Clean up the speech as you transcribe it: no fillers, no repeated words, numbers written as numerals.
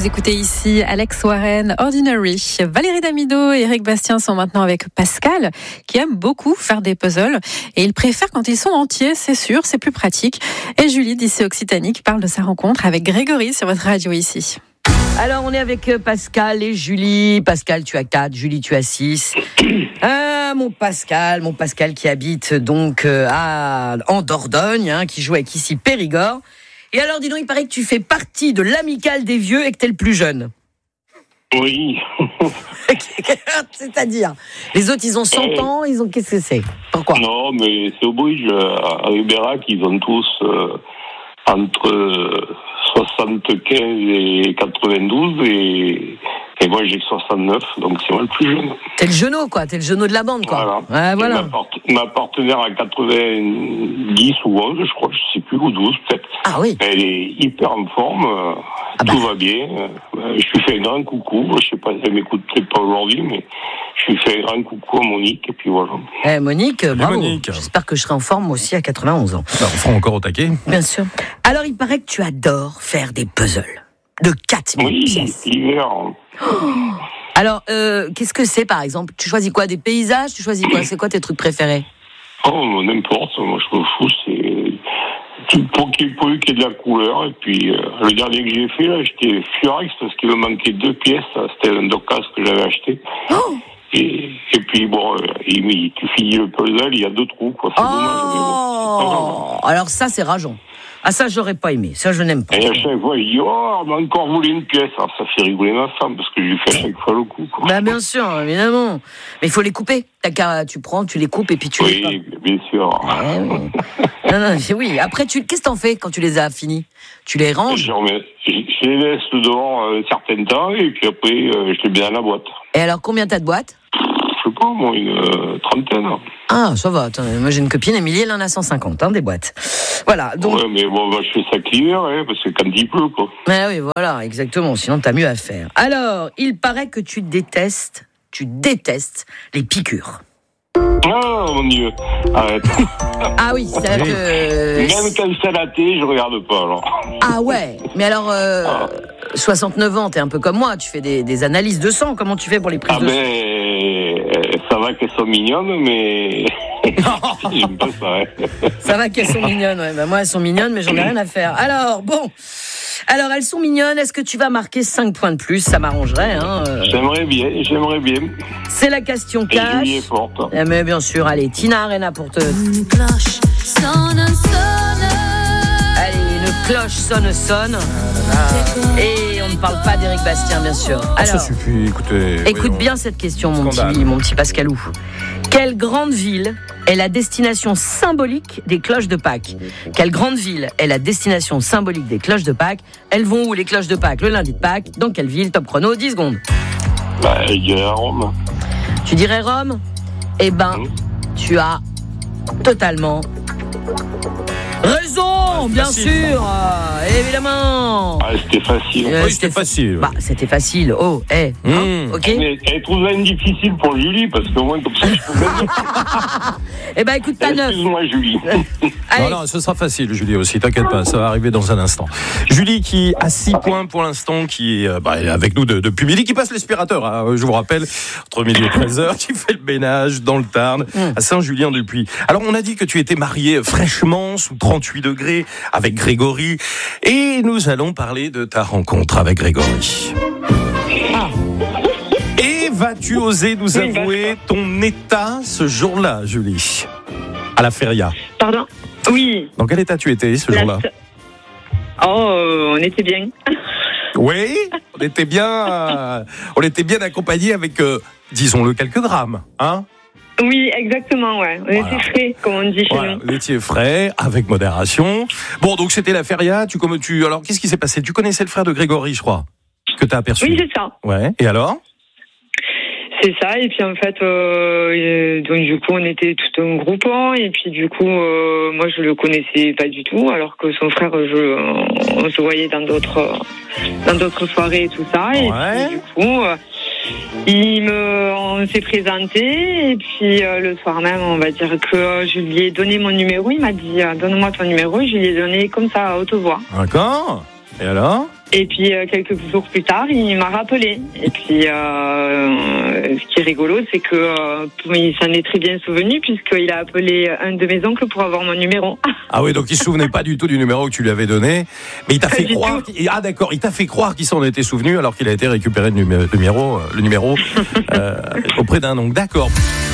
écoutez ici Alex Warren, Ordinary. Valérie Damido et Eric Bastien sont maintenant avec Pascal, qui aime beaucoup faire des puzzles. Et il préfère quand ils sont entiers, c'est sûr, c'est plus pratique. Et Julie, d'ici Occitanie, qui parle de sa rencontre avec Grégory sur votre radio ici. Alors, on est avec Pascal et Julie. Pascal, tu as 4, Julie, tu as 6. Mon Pascal qui habite donc en Dordogne, qui joue avec ici Périgord. Et alors, dis donc, il paraît que tu fais partie de l'amicale des vieux et que t'es le plus jeune. Oui. C'est-à-dire, les autres, ils ont 100 ans, qu'est-ce que c'est ? Pourquoi ? Non, mais c'est au bridge. À Ribérac, ils ont tous entre 75 et 92 et moi j'ai 69, donc c'est moi le plus jeune. T'es le jeuneau, quoi. T'es le jeuneau de la bande, quoi. Voilà. Ouais, voilà. Ma partenaire a 90 ou 11, je crois, je sais plus, ou 12 peut-être. Ah oui. Elle est hyper en forme, tout va bien. Je lui fais un grand coucou. Je sais pas si elle m'écoute peut-être pas aujourd'hui, mais je lui fais un grand coucou à Monique, et puis voilà. Monique, bravo. Monique. J'espère que je serai en forme moi aussi à 91 ans. On fera encore au taquet. Bien sûr. Alors, il paraît que tu adores faire des puzzles de 4000 pièces. Oui, l'hiver. Alors, qu'est-ce que c'est, par exemple ? Tu choisis quoi ? Des paysages ? Tu choisis quoi ? C'est quoi tes trucs préférés ? Oh, n'importe. Moi, je me fous, c'est... Pour qu'il y ait de la couleur. Et puis, le dernier que j'ai fait, là, j'étais furax parce qu'il me manquait 2 pièces. C'était un Docas que j'avais acheté. Oh, et puis, bon, tu finis le puzzle, il y a 2 trous, quoi. C'est dommage, mais bon, alors ça, c'est rageant. Ah, ça, j'aurais pas aimé. Ça, je n'aime pas. Et à chaque fois, il dit, on m'a encore volé une pièce. Alors, ça fait rigoler ma femme, parce que je lui fais à chaque fois le coup, quoi. Bah, bien sûr, évidemment. Mais il faut les couper. Tu prends, tu les coupes et puis tu les Oui, bien sûr. Ouais, oui. Non, oui. Après, qu'est-ce que t'en fais quand tu les as finis ? Tu les ranges ? Je les laisse dehors un certain temps, et puis après, je les mets dans la boîte. Et alors, combien t'as de boîtes ? Je sais pas, moi, une trentaine. Ah, ça va. Attends, moi, j'ai une copine, Émilie, elle en a 150, des boîtes. Voilà. Donc... Ouais, mais bon, je fais ça l'hiver, parce que quand il pleut, quoi. Oui, voilà, exactement. Sinon, t'as mieux à faire. Alors, il paraît que tu détestes les piqûres. Oh, mon Dieu. Arrête. Ah oui, c'est-à-dire que... Même quand c'est à la télé, je regarde pas, alors. Ah ouais. Mais alors, 69 ans, t'es un peu comme moi. Tu fais des analyses de sang. Comment tu fais pour les prises de sang ? Ça va qu'elles sont mignonnes, mais... J'aime pas ça, ouais. Ça va qu'elles sont mignonnes, ouais. Bah, moi, elles sont mignonnes, mais j'en ai rien à faire. Alors, bon. Alors, elles sont mignonnes. Est-ce que tu vas marquer 5 points de plus ? Ça m'arrangerait, J'aimerais bien. C'est la question Et cash. Julie est forte. Mais bien sûr, allez, Tina Arena pour te... Une cloche sonne. Allez, une cloche sonne. Et on ne parle pas d'Éric Bastien, bien sûr. Alors, ça suffit, écoutez. Écoute bien cette question, mon petit Pascalou. Quelle grande ville est la destination symbolique des cloches de Pâques ? Quelle grande ville est la destination symbolique des cloches de Pâques ? Elles vont où, les cloches de Pâques, le lundi de Pâques ? Dans quelle ville ? Top chrono, 10 secondes. Je dirais à Rome. Tu dirais Rome ? Eh ben, tu as totalement raison, bien sûr, évidemment. C'était facile. Oui, c'était facile. Bah, c'était facile. Oh, ok. Mais elle trouve ça difficile pour Julie, parce qu'au moins, comme ça, je peux gagner. Eh ben, écoute, t'as 9. Excuse-moi, Julie. Non, ce sera facile, Julie aussi, t'inquiète pas, ça va arriver dans un instant. Julie qui a 6 points pour l'instant, qui est avec nous depuis midi, qui passe l'aspirateur, je vous rappelle, entre midi et 13h, qui fait le ménage dans le Tarn, à Saint-Julien-du-Puy. Alors, on a dit que tu étais mariée fraîchement, sous 38 degrés, avec Grégory, et nous allons parler de ta rencontre avec Grégory. Et vas-tu oser nous avouer ton état ce jour-là, Julie ? À la feria. Pardon ? Oui. Dans quel état tu étais ce jour-là ? On était bien. Oui, on était bien accompagnés avec, disons-le, quelques grammes, hein ? Oui, exactement, ouais. On était frais, comme on dit chez nous. Vous étiez frais, avec modération. Bon, donc c'était la feria. Alors, qu'est-ce qui s'est passé ? Tu connaissais le frère de Grégory, je crois, que tu as aperçu. Oui, c'est ça. Ouais, et alors ? C'est ça, et puis en fait, donc du coup, on était tout un groupe, et puis du coup, moi, je le connaissais pas du tout, alors que son frère, on se voyait dans d'autres soirées et tout ça, et puis du coup, on s'est présenté, et puis le soir même, on va dire que je lui ai donné mon numéro, il m'a dit, donne-moi ton numéro, je lui ai donné comme ça à haute voix. D'accord. Et alors ? Et puis quelques jours plus tard, il m'a rappelé. Et puis ce qui est rigolo, c'est que il s'en est très bien souvenu puisqu'il a appelé un de mes oncles pour avoir mon numéro. Ah oui, donc il se souvenait pas du tout du numéro que tu lui avais donné, mais il t'a fait croire. Ah d'accord, il t'a fait croire qu'il s'en était souvenu alors qu'il a été récupéré le numéro auprès d'un oncle. D'accord.